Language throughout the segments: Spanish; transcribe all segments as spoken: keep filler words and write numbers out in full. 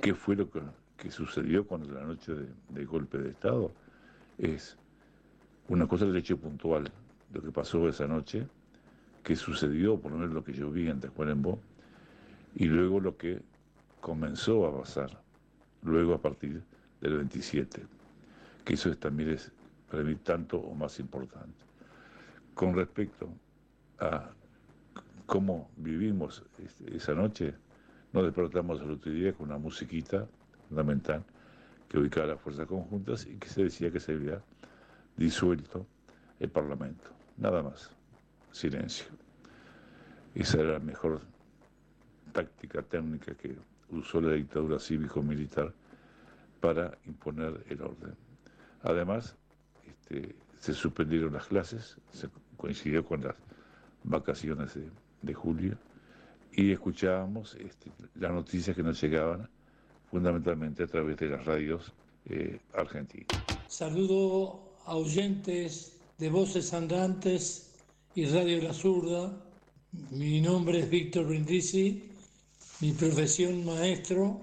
qué fue lo que, que sucedió cuando la noche de, de golpe de Estado, es una cosa del hecho puntual, lo que pasó esa noche, que sucedió, por lo menos lo que yo vi en Tacuarembó, y luego lo que comenzó a pasar, luego a partir del veintisiete, que eso es, también es para mí tanto o más importante. Con respecto a cómo vivimos esa noche, nos despertamos al otro día con una musiquita fundamental que ubicaba las fuerzas conjuntas y que se decía que se había disuelto el Parlamento. Nada más, silencio. Esa era la mejor táctica técnica que usó la dictadura cívico-militar para imponer el orden. Además, este, se suspendieron las clases, se coincidió con las vacaciones de, de julio, y escuchábamos este, las noticias que nos llegaban fundamentalmente a través de las radios eh, argentinas. Saludo a oyentes de Voces Andantes y Radio La Zurda. Mi nombre es Víctor Brindisi, mi profesión maestro.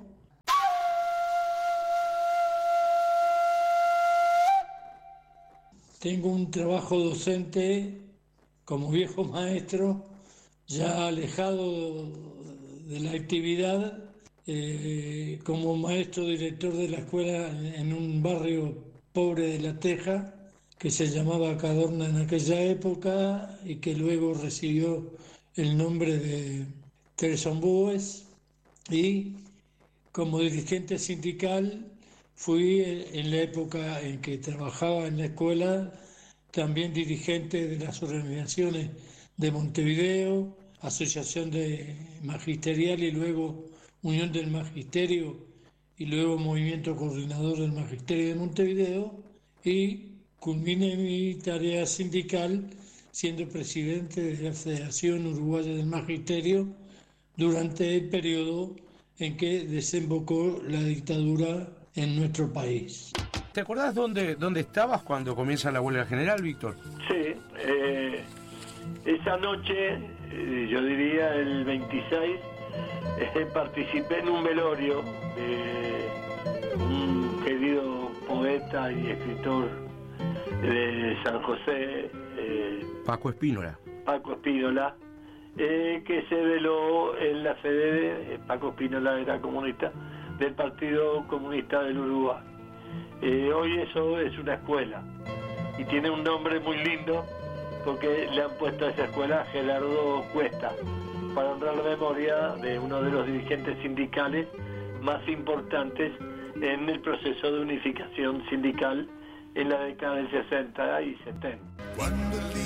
Tengo un trabajo docente como viejo maestro, ya alejado de la actividad, eh, como maestro director de la escuela en un barrio pobre de La Teja, que se llamaba Cadorna en aquella época y que luego recibió el nombre de Teresonbúes, y como dirigente sindical fui en la época en que trabajaba en la escuela también dirigente de las organizaciones de Montevideo, Asociación de Magisterial y luego Unión del Magisterio y luego Movimiento Coordinador del Magisterio de Montevideo, y culminé mi tarea sindical siendo presidente de la Federación Uruguaya del Magisterio durante el periodo en que desembocó la dictadura en nuestro país. ¿Te acordás dónde, dónde estabas cuando comienza la huelga general, Víctor? Sí, eh, esa noche, eh, yo diría el veintiséis, eh, participé en un velorio de un querido poeta y escritor de San José, eh, Paco Espínola. Paco Espínola, eh, que se veló en la sede, eh, Paco Espínola era comunista, del Partido Comunista del Uruguay. Eh, hoy eso es una escuela y tiene un nombre muy lindo porque le han puesto a esa escuela Gerardo Cuesta para honrar la memoria de uno de los dirigentes sindicales más importantes en el proceso de unificación sindical en la década del sesenta y setenta.